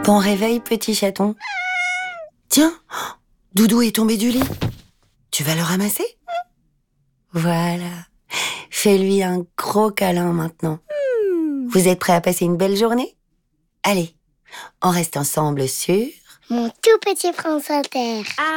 Bon réveil, petit chaton. Tiens, Doudou est tombé du lit. Tu vas le ramasser? Voilà. Fais-lui un gros câlin maintenant. Vous êtes prêts à passer une belle journée? Allez, on reste ensemble sur... Mon tout petit France Inter.